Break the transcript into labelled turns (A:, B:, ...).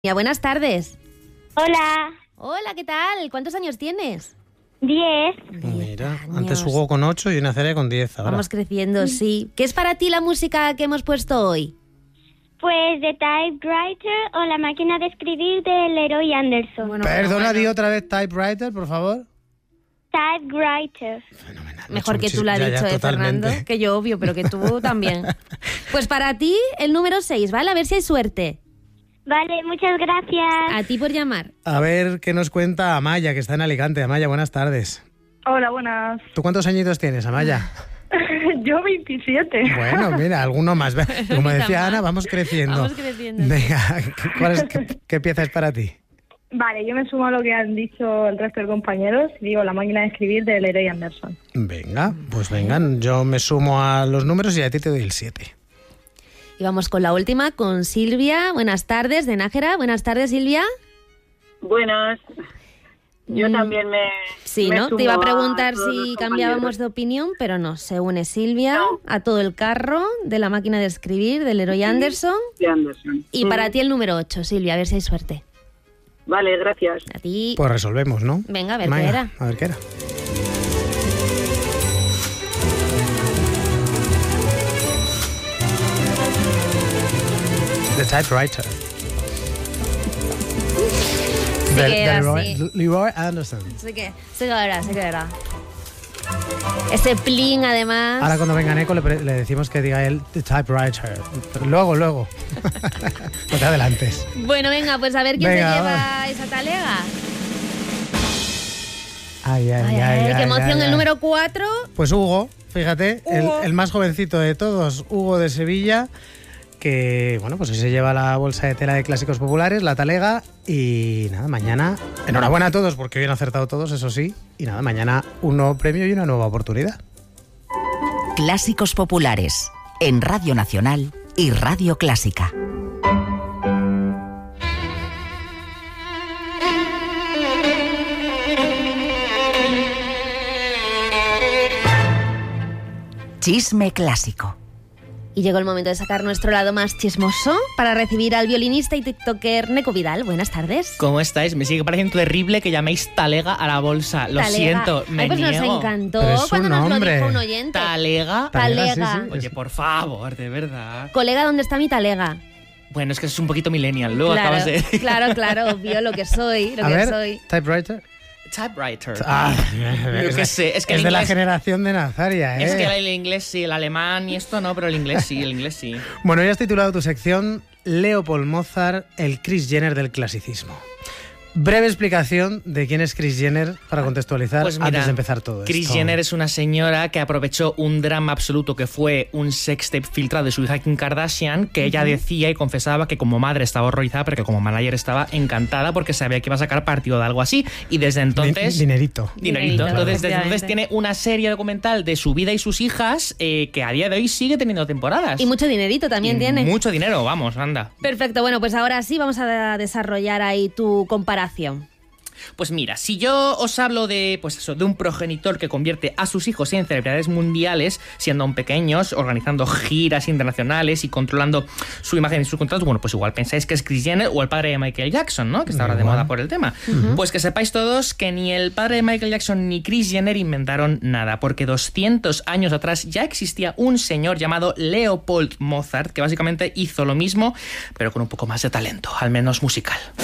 A: Buenas tardes.
B: Hola.
A: Hola, ¿qué tal? ¿Cuántos años tienes?
B: 10.
C: Mira,
A: años.
C: antes jugó con 8 y una serie con 10 ahora.
A: Vamos creciendo, sí. ¿Qué es para ti la música que hemos puesto hoy?
B: Pues The Typewriter o La máquina de escribir de Leroy Anderson.
A: Bueno,
C: Perdona, di otra vez typewriter, por favor.
B: Typewriter.
C: Fenomenal.
A: Mejor
C: Mucho,
A: que tú lo has
C: ya,
A: dicho,
C: totalmente.
A: Fernando. Que yo, obvio, pero que tú también. Pues para ti, el número 6, ¿vale? A ver si hay suerte.
B: Vale, muchas gracias.
A: A ti por llamar.
C: A ver qué nos cuenta Amaya, que está en Alicante. Amaya, buenas tardes.
D: Hola, buenas.
C: ¿Tú cuántos añitos tienes, Amaya?
D: Yo 27.
C: Bueno, mira, alguno más. Como decía Ana, vamos creciendo.
A: Vamos creciendo.
C: Venga, ¿qué pieza es para ti?
D: Vale, yo me sumo a lo que han dicho el resto de compañeros. Digo, La máquina de escribir de Leroy Anderson.
C: Venga, pues vengan, yo me sumo a los números y a ti te doy el 7.
A: Y vamos con la última, con Silvia. Buenas tardes, de Nájera. Buenas tardes, Silvia.
E: Buenas. Yo también me...
A: Sí,
E: me
A: ¿no?
E: sumo
A: Te iba a preguntar
E: todos los
A: si cambiábamos de opinión, pero no. Se une Silvia a todo el carro de La máquina de escribir de Leroy Anderson.
E: de Anderson.
A: Y para ti el número 8, Silvia, a ver si hay suerte.
E: Vale, gracias.
A: A ti.
C: Pues resolvemos, ¿no?
A: Venga, a ver
C: Venga,
A: qué era.
C: A ver qué era. The Typewriter.
A: Sí que era así.
C: Leroy Anderson.
A: Sí que era. Ese plin, además.
C: Ahora cuando venga Neko le decimos que diga él The Typewriter. Pero luego. No te adelantes.
A: Bueno, venga, pues a ver quién
C: Venga,
A: se lleva esa talega.
C: Ay,
A: Qué emoción,
C: ay.
A: el número 4.
C: Pues Hugo, fíjate,
A: Hugo.
C: el más jovencito de todos, Hugo de Sevilla, que bueno, pues hoy se lleva la bolsa de tela de clásicos populares, la talega, y nada, mañana, enhorabuena a todos porque hoy han acertado todos, eso sí, y nada, mañana un nuevo premio y una nueva oportunidad.
F: Clásicos populares, en Radio Nacional y Radio Clásica. Chisme clásico.
A: Y llegó el momento de sacar nuestro lado más chismoso para recibir al violinista y tiktoker Neko Vidal. Buenas tardes.
G: ¿Cómo estáis? Me sigue pareciendo terrible que llaméis talega a la bolsa. Lo
A: Talega.
G: siento, me
A: Ay, pues
G: niego.
A: nos encantó
C: Pero es
A: cuando
C: un
A: nos lo
C: nombre.
A: dijo un oyente.
G: ¿Talega?
A: Talega.
C: Sí.
G: Oye, por favor, de verdad.
A: Colega, ¿dónde está mi talega?
G: Bueno, es que es un poquito millennial. Luego
A: Claro,
G: acabas de...
A: claro, obvio, lo que soy,
C: A ver, Typewriter.
G: Typewriter.
C: Yo
G: qué sé, es que
C: es
G: el
C: de la
G: inglés-
C: generación de Nazaria, ¿eh?
G: Es que el inglés sí, el alemán y esto no, pero el inglés sí.
C: Bueno, ya has titulado tu sección Leopold Mozart, el Kris Jenner del clasicismo. Breve explicación de quién es Kris Jenner para contextualizar
G: Pues mira,
C: antes de empezar todo
G: Kris
C: esto.
G: Jenner es una señora que aprovechó un drama absoluto que fue un sextape filtrado de su hija Kim Kardashian, que ella decía y confesaba que como madre estaba horrorizada, pero que como manager estaba encantada porque sabía que iba a sacar partido de algo así. Y desde entonces...
C: Dinerito.
G: Dinerito. Entonces, desde
A: efectivamente.
G: entonces tiene una serie documental de su vida y sus hijas que a día de hoy sigue teniendo temporadas.
A: Y mucho dinerito también
G: Y
A: tiene.
G: Mucho dinero, vamos, anda.
A: Perfecto, bueno, pues ahora sí vamos a desarrollar ahí tu comparación.
G: Pues mira, si yo os hablo de, pues eso, de un progenitor que convierte a sus hijos en celebridades mundiales, siendo aún pequeños, organizando giras internacionales y controlando su imagen y sus contratos, bueno, pues igual pensáis que es Kris Jenner o el padre de Michael Jackson, ¿no? Que está ahora de moda por el tema. Pues que sepáis todos que ni el padre de Michael Jackson ni Kris Jenner inventaron nada, porque 200 años atrás ya existía un señor llamado Leopold Mozart, que básicamente hizo lo mismo, pero con un poco más de talento, al menos musical.